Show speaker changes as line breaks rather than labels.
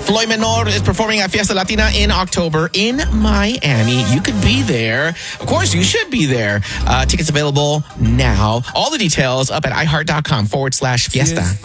Floyd Menor is performing at Fiesta Latina in October in Miami. You could be there. Of course, you should be there. Tickets available now. All the details up at iHeart.com/fiesta.